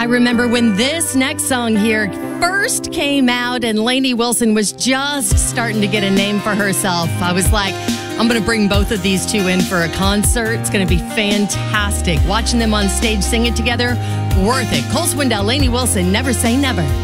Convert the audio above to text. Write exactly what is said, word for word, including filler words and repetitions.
I remember when this next song here first came out and Lainey Wilson was just starting to get a name for herself. I was like, I'm going to bring both of these two in for a concert. It's going to be fantastic. Watching them on stage sing it together, worth it. Cole Swindell, Lainey Wilson, Never Say Never.